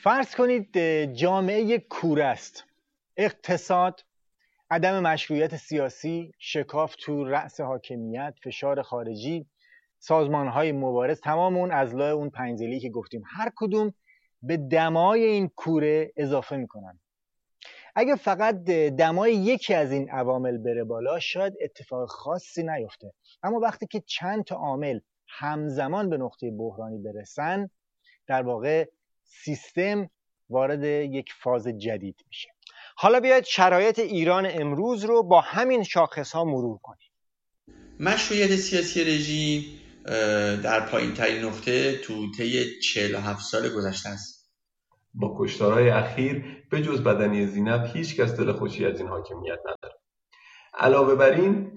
فرض کنید جامعه یک کوره است. اقتصاد، عدم مشروعیت سیاسی، شکاف تو رأس حاکمیت، فشار خارجی، سازمان‌های مبارز، تمام اون اضلاع اون پنج‌ضلعی که گفتیم، هر کدوم به دمای این کوره اضافه میکنن. اگه فقط دمای یکی از این عوامل بره بالا شاید اتفاق خاصی نیفته، اما وقتی که چند تا عامل همزمان به نقطه بحرانی برسن، در واقع سیستم وارد یک فاز جدید میشه. حالا بیاید شرایط ایران امروز رو با همین شاخص‌ها مرور کنیم. مشروعیت سیاسی رژیم در پایین ترین نقطه تو طی 47 سال گذشته است. با کشتارهای اخیر به جز بدنی زینب هیچ کس دل خوشی از این حاکمیت نداره. علاوه بر این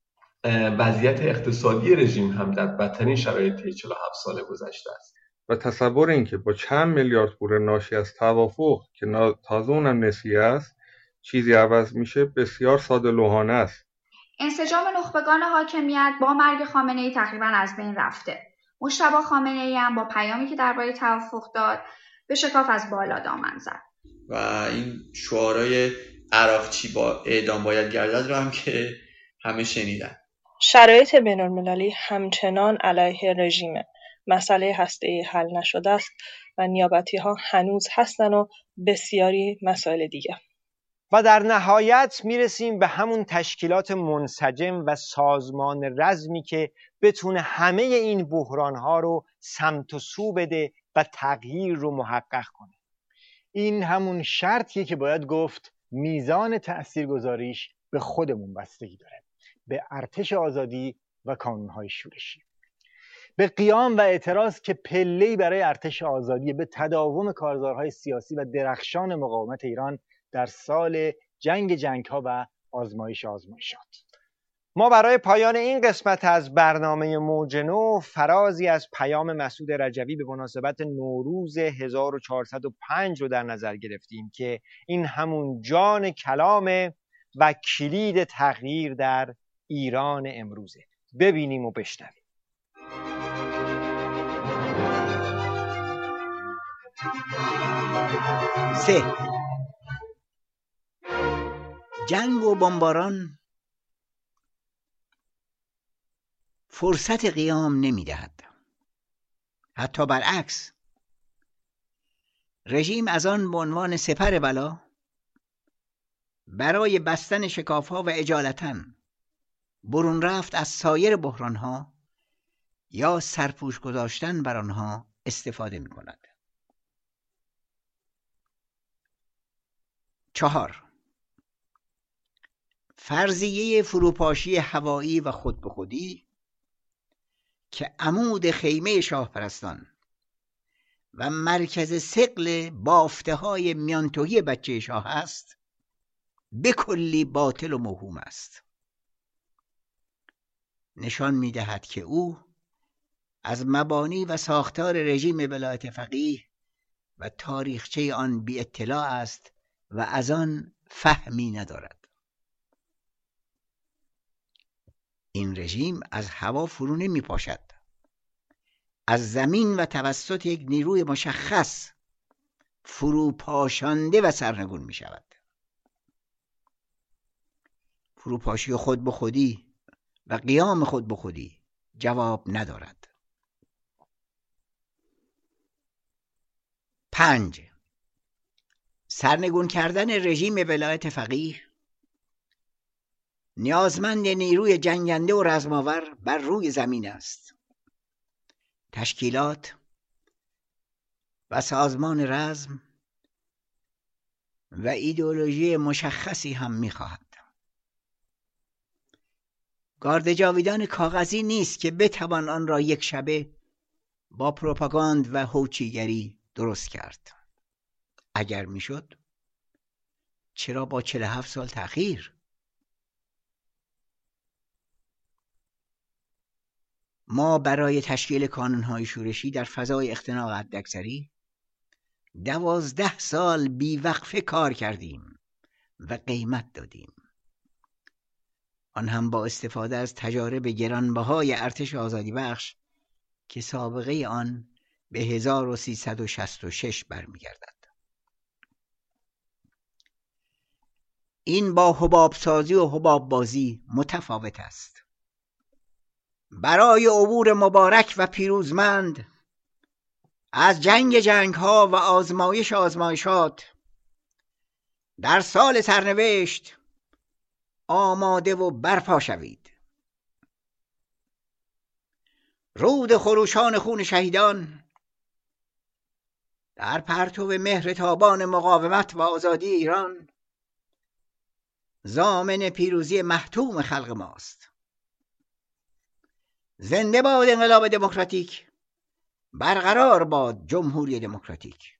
وضعیت اقتصادی رژیم هم در بدترین شرایط طی 47 سال گذشته است. و تصور این که با چند میلیارد پول ناشی از توافق که تازه اونم نسیه است چیزی عوض میشه بسیار ساده لوحانه است. انسجام نخبگان حاکمیت با مرگ خامنه‌ای تقریبا از بین رفته. مجتبی خامنه‌ای هم با پیامی که درباره توافق داد به شکاف از بالا دامن زد. و این شعارهای عراقچی با اعدام باید گردد رو هم که همه شنیدن. شرایط بین‌المللی همچنان علیه رژیمه. مسئله هسته‌ای حل نشده است و نیابتی‌ها هنوز هستن و بسیاری مسائل دیگه. و در نهایت میرسیم به همون تشکیلات منسجم و سازمان رزمی که بتونه همه این بحران‌ها رو سمت و سو بده و تغییر رو محقق کنه. این همون شرطیه که باید گفت میزان تأثیرگذاریش به خودمون بستگی داره، به ارتش آزادی و کانون‌های شورشی، به قیام و اعتراض که پله‌ای برای ارتش آزادی، به تداوم کارزارهای سیاسی و درخشان مقاومت ایران در سال جنگ‌ها و آزمایشات. ما برای پایان این قسمت از برنامه موج نو فرازی از پیام مسعود رجوی به مناسبت نوروز 1405 رو در نظر گرفتیم که این همون جان کلامه و کلید تغییر در ایران امروزه. ببینیم و بشنویم. جنگ و بمباران فرصت قیام نمی‌دهد. حتی برعکس، رژیم از آن به عنوان سپر بلا برای بستن شکاف‌ها و اجالتاً برون رفت از سایر بحران‌ها یا سرپوش گذاشتن بر آنها استفاده می‌کند. 4. فرضیه فروپاشی هوایی و خود به خودی که عمود خیمه شاهپرستان و مرکز ثقل بافته‌های میانتویی بچه شاه است، به کلی باطل و موهوم است. نشان می‌دهد که او از مبانی و ساختار رژیم ولایت فقیه و تاریخچه آن بی اطلاع است و از آن فهمی ندارد. این رژیم از هوا فرو نمی پاشد، از زمین و توسط یک نیروی مشخص فرو پاشانده و سرنگون می شود. فروپاشی خود به خودی و قیام خود به خودی جواب ندارد. 5. سرنگون کردن رژیم ولایت فقیه نیازمند نیروی جنگنده و رزماور بر روی زمین است. تشکیلات و سازمان رزم و ایدئولوژی مشخصی هم می‌خواهد. گارد جاویدان کاغذی نیست که بتوان آن را یک شبه با پروپاگاند و هوچیگری درست کرد. اگر میشد چرا با 47 سال تأخیر؟ ما برای تشکیل کانون‌های شورشی در فضای اختناق حداکثری 12 سال بیوقفه کار کردیم و قیمت دادیم. آن هم با استفاده از تجارب گرانبهای ارتش آزادی بخش که سابقه آن به 1366 برمیگردد. این با حباب سازی و حباب بازی متفاوت است. برای عبور مبارک و پیروزمند از جنگ ها و آزمایشات در سال سرنوشت آماده و برپا شوید. رود خروشان خون شهیدان در پرتو مهر تابان مقاومت و آزادی ایران ضامن پیروزی محتوم خلق ماست. زنده باد انقلاب دموکراتیک، برقرار باد جمهوری دموکراتیک.